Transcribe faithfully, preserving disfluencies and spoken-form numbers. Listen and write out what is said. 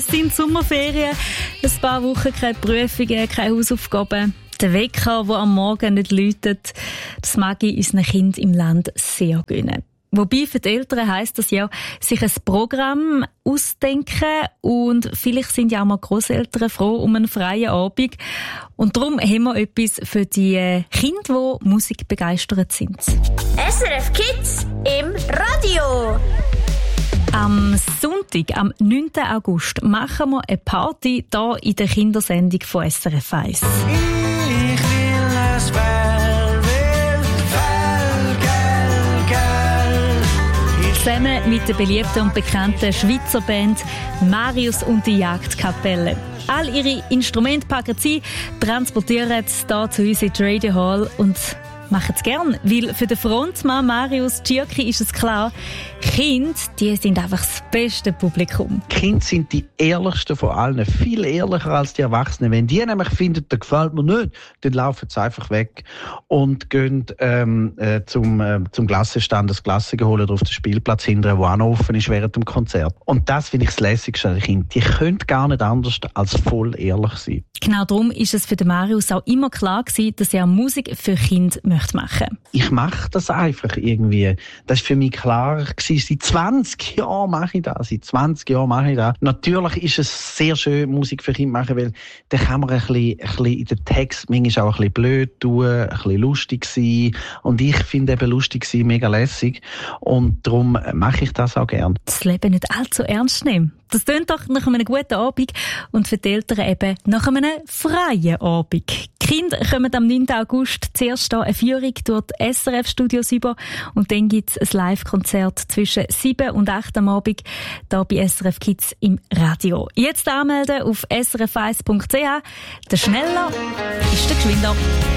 Es sind Sommerferien, ein paar Wochen keine Prüfungen, keine Hausaufgaben. Der Wecker, der am Morgen nicht läutet, das mag ich unseren Kindern im Land sehr gönnen. Wobei für die Eltern heisst das ja, sich ein Programm ausdenken und vielleicht sind ja auch mal Grosseltern froh um einen freien Abend. Und darum haben wir etwas für die Kinder, die Musik begeistert sind. S R F Kids im Radio. Am Sonntag, am neunten August, machen wir eine Party hier in der Kindersendung von S R F eins. Ich will es Fell, will Fell, gell, gell. Zusammen mit der beliebten und bekannten Schweizer Band Marius und die Jagdkapelle. All ihre Instrumente packen sie, transportieren es hier zu uns in die Radio Hall und machen es gern, weil für den Frontmann Marius Tschirki ist es klar, Kinder, die sind einfach das beste Publikum. Die Kinder sind die ehrlichsten von allen, viel ehrlicher als die Erwachsenen. Wenn die nämlich finden, das gefällt mir nicht, dann laufen sie einfach weg und gehen ähm, äh, zum, äh, zum Glassenstand das Glasse holen oder auf den Spielplatz hinterher, der auch noch offen ist während dem Konzert. Und das finde ich das Lässigste an den Kindern. Die können gar nicht anders als voll ehrlich sein. Genau darum ist es für den Marius auch immer klar gewesen, dass er Musik für Kinder möchte machen. Ich mache das einfach irgendwie. Das war für mich klar gewesen. Seit zwanzig Jahren mache ich das. Seit zwanzig Jahren mache ich das. Natürlich ist es sehr schön, Musik für Kinder machen, weil da kann man ein bisschen, ein bisschen in den Text manchmal auch ein bisschen blöd tun, ein bisschen lustig sein. Und ich finde eben lustig sein mega lässig. Und darum mache ich das auch gern. Das Leben nicht allzu ernst nehmen. Das tönt doch nach einem guten Abend und für die Eltern eben nach einem freien Abend. Die Kinder kommen am neunten August zuerst eine Führung durch die S R F-Studios über und dann gibt es ein Live-Konzert zwischen sieben und acht am Abend hier bei S R F Kids im Radio. Jetzt anmelden auf s r f eins punkt c h. Der Schneller ist der Geschwinder.